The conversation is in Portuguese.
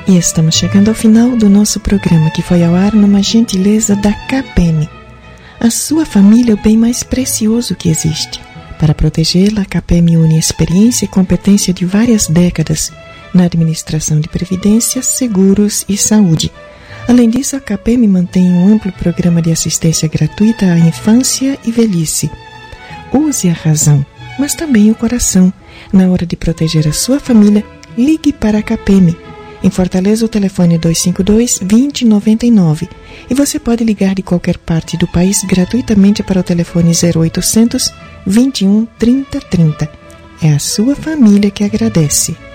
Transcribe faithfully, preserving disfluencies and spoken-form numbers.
E estamos chegando ao final do nosso programa, que foi ao ar numa gentileza da CAPEM. A sua família é o bem mais precioso que existe. Para protegê-la, a CAPEM une experiência e competência de várias décadas na administração de previdência, seguros e saúde. Além disso, a CAPEM mantém um amplo programa de assistência gratuita à infância e velhice. Use a razão, mas também o coração. Na hora de proteger a sua família, ligue para a CAPEM. Em Fortaleza, o telefone é dois cinco dois, dois zero nove nove. E você pode ligar de qualquer parte do país gratuitamente para o telefone zero oitocentos, vinte e um, trinta, trinta. É a sua família que agradece.